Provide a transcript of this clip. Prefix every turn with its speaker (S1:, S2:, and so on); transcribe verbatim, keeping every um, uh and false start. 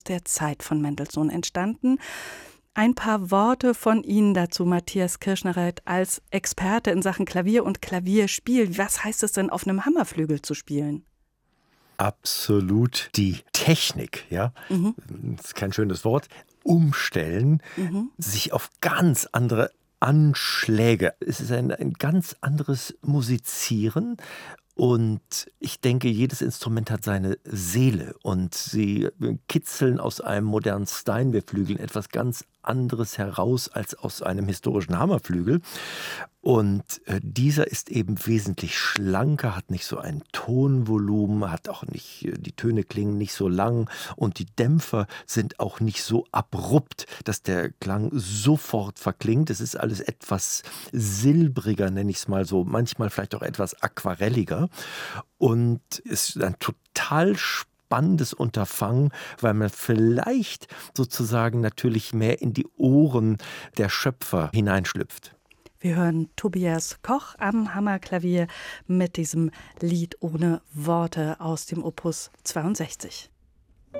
S1: der Zeit von Mendelssohn entstanden. Ein paar Worte von Ihnen dazu, Matthias Kirschnereit, als Experte in Sachen Klavier und Klavierspiel. Was heißt es denn, auf einem Hammerflügel zu spielen?
S2: Absolut die Technik, ja,
S1: Mhm.
S2: das ist kein schönes Wort, umstellen,
S1: Mhm.
S2: sich auf ganz andere Anschläge. Es ist ein, ein ganz anderes Musizieren. Und ich denke, jedes Instrument hat seine Seele und sie kitzeln aus einem modernen Steinway-Flügel etwas ganz anderes heraus als aus einem historischen Hammerflügel. Und äh, dieser ist eben wesentlich schlanker, hat nicht so ein Tonvolumen, hat auch nicht, äh, die Töne klingen nicht so lang und die Dämpfer sind auch nicht so abrupt, dass der Klang sofort verklingt. Es ist alles etwas silbriger, nenne ich es mal so, manchmal vielleicht auch etwas aquarelliger. Und es ist ein total spannendes Unterfangen, weil man vielleicht sozusagen natürlich mehr in die Ohren der Schöpfer hineinschlüpft.
S1: Wir hören Tobias Koch am Hammerklavier mit diesem Lied ohne Worte aus dem Opus zweiundsechzig.